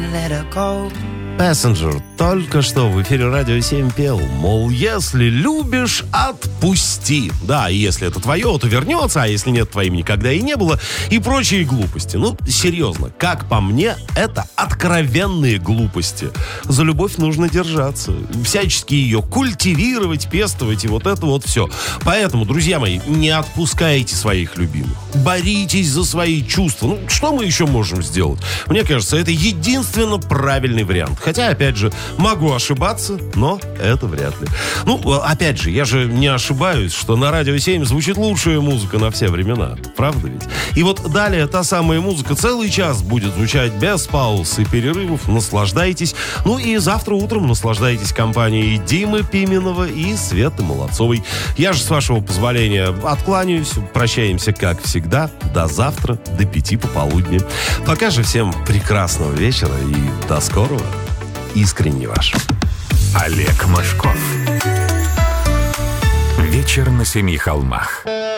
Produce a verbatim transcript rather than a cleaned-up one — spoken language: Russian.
let her go. Passenger только что в эфире Радио семь пел, мол, если любишь, отпусти. Да, и если это твое, то вернется, а если нет, твоим никогда и не было, и прочие глупости. Ну, серьезно, как по мне, это откровенные глупости. За любовь нужно держаться, всячески ее культивировать, пестовать, и вот это вот все. Поэтому, друзья мои, не отпускайте своих любимых. Боритесь за свои чувства. Ну, что мы еще можем сделать? Мне кажется, это единственно правильный вариант. Хотя, опять же, могу ошибаться, но это вряд ли. Ну, опять же, я же не ошибаюсь, что на Радио семь звучит лучшая музыка на все времена. Правда ведь? И вот далее та самая музыка целый час будет звучать без пауз и перерывов. Наслаждайтесь. Ну и завтра утром наслаждайтесь компанией Димы Пименова и Светы Молодцовой. Я же, с вашего позволения, откланяюсь. Прощаемся, как всегда. До завтра, до пяти пополудни. Пока же всем прекрасного вечера и до скорого. Искренне ваш Олег Мошков. Вечер на семи холмах.